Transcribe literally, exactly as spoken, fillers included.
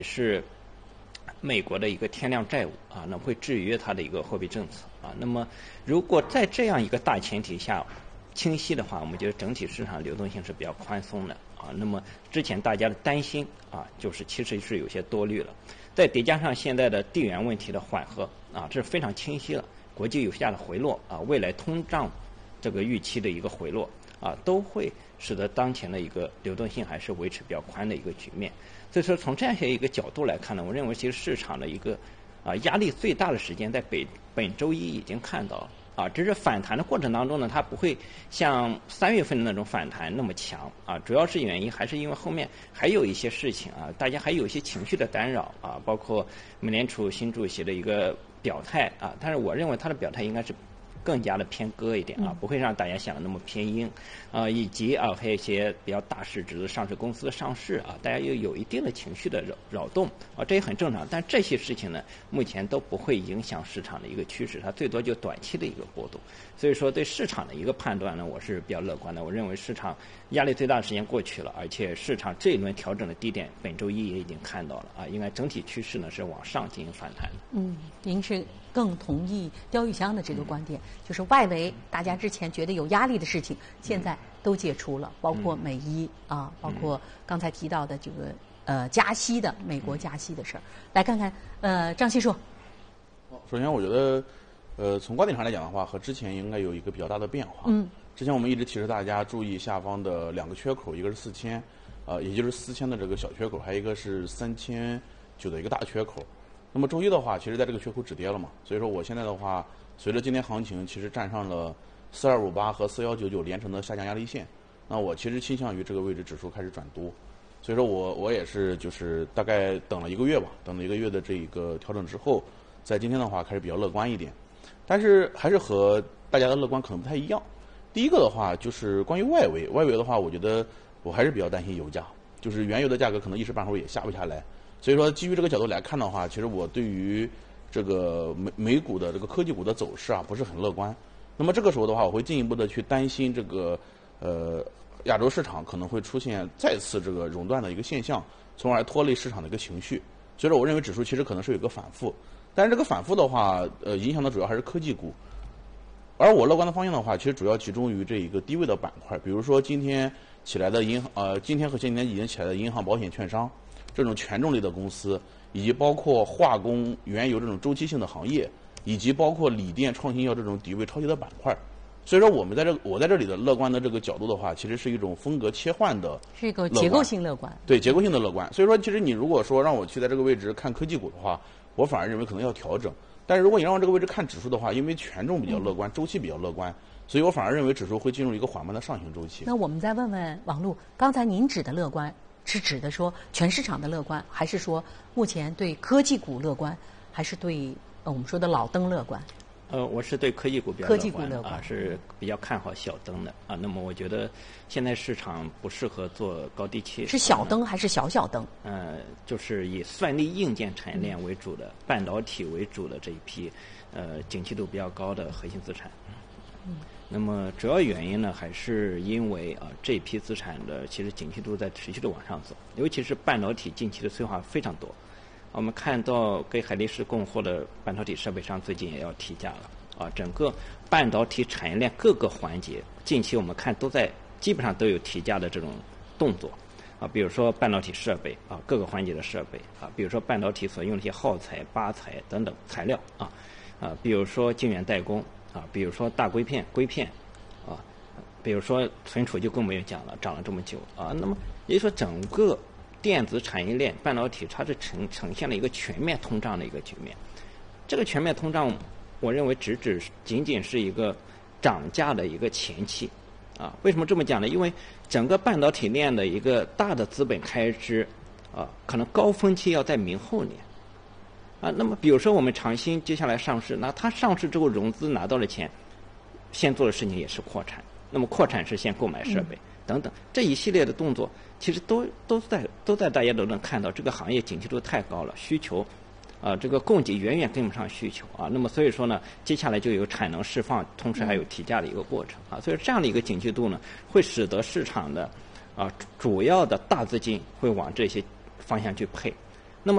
是美国的一个天量债务啊，那会制约它的一个货币政策啊。那么如果在这样一个大前提下清晰的话，我们觉得整体市场流动性是比较宽松的啊。那么之前大家的担心啊，就是其实是有些多虑了。再叠加上现在的地缘问题的缓和啊，这是非常清晰了。国际油价的回落啊，未来通胀这个预期的一个回落啊，都会使得当前的一个流动性还是维持比较宽的一个局面。所以说从这样一个角度来看呢，我认为其实市场的一个啊压力最大的时间在本本周一已经看到了啊，只是反弹的过程当中呢，它不会像三月份的那种反弹那么强啊，主要是原因还是因为后面还有一些事情啊，大家还有一些情绪的干扰啊，包括美联储新主席的一个表态啊，但是我认为他的表态应该是更加的偏鸽一点啊，不会让大家想的那么偏鹰啊，以及啊还有一些比较大市值的上市公司的上市啊，大家又有一定的情绪的扰扰动啊，这也很正常。但这些事情呢，目前都不会影响市场的一个趋势，它最多就短期的一个波动。所以说对市场的一个判断呢，我是比较乐观的。我认为市场压力最大的时间过去了，而且市场这一轮调整的低点，本周一也已经看到了啊，应该整体趋势呢是往上进行反弹。 嗯，您是更同意刁玉香的这个观点，就是外围大家之前觉得有压力的事情，现在都解除了，包括美伊啊，包括刚才提到的这个呃加息的美国加息的事儿。来看看呃张希硕。 首先，我觉得呃从观点上来讲的话，和之前应该有一个比较大的变化。 嗯。 之前我们一直提示大家注意下方的两个缺口，一个是四千，呃，也就是四千的这个小缺口，还有一个是三千九的一个大缺口。那么周一的话，其实在这个缺口止跌了嘛，所以说我现在的话，随着今天行情其实站上了四二五八和四一九九连成的下降压力线，那我其实倾向于这个位置指数开始转多，所以说我我也是就是大概等了一个月吧，等了一个月的这一个调整之后，在今天的话开始比较乐观一点，但是还是和大家的乐观可能不太一样。第一个的话就是关于外围，外围的话，我觉得我还是比较担心油价，就是原油的价格可能一时半会儿也下不下来。所以说，基于这个角度来看的话，其实我对于这个美美股的这个科技股的走势啊，不是很乐观。那么这个时候的话，我会进一步的去担心这个呃亚洲市场可能会出现再次这个熔断的一个现象，从而拖累市场的一个情绪。所以说，我认为指数其实可能是有一个反复，但是这个反复的话，呃，影响的主要还是科技股。而我乐观的方向的话，其实主要集中于这一个低位的板块，比如说今天起来的银行，呃，今天和前几天已经起来的银行、保险、券商。这种权重类的公司，以及包括化工、原油这种周期性的行业，以及包括锂电、创新药这种底位超低的板块。所以说，我们在这我在这里的乐观的这个角度的话，其实是一种风格切换的， 是一个结构性乐观。 对，结构性的乐观。所以说，其实你如果说让我去在这个位置看科技股的话，我反而认为可能要调整。但是如果你让我这个位置看指数的话，因为权重比较乐观，周期比较乐观，所以我反而认为指数会进入一个缓慢的上行周期。 那我们再问问王璐，刚才您指的乐观，是指的说全市场的乐观，还是说目前对科技股乐观，还是对呃我们说的老灯乐观？ 呃，我是对科技股比较科技股乐观啊，是比较看好小灯的啊。那么我觉得现在市场不适合做高低切。 是小灯还是小小灯？ 呃，就是以算力硬件产业链为主的、嗯、半导体为主的这一批呃景气度比较高的核心资产。嗯。那么主要原因呢，还是因为啊这批资产的其实景气度在持续的往上走，尤其是半导体近期的催化非常多。我们看到跟海力士供货的半导体设备商最近也要提价了啊，整个半导体产业链各个环节近期我们看都在基本上都有提价的这种动作啊，比如说半导体设备啊，各个环节的设备啊，比如说半导体所用的一些耗材、八材等等材料啊啊，比如说晶圆代工。啊，比如说大硅片、硅片，啊，比如说存储就更没有讲了，涨了这么久啊。那么也就是说，整个电子产业链、半导体它是呈呈现了一个全面通胀的一个局面。这个全面通胀，我认为只只仅仅是一个涨价的一个前期啊。为什么这么讲呢？因为整个半导体链的一个大的资本开支啊，可能高峰期要在明后年。啊，那么比如说我们长鑫接下来上市，那它上市之后融资拿到了钱，先做的事情也是扩产。那么扩产是先购买设备、嗯、等等，这一系列的动作其实都都在都在大家都能看到，这个行业景气度太高了，需求啊、呃、这个供给远远跟不上需求啊。那么所以说呢，接下来就有产能释放，同时还有提价的一个过程啊。所以这样的一个景气度呢，会使得市场的啊主要的大资金会往这些方向去配。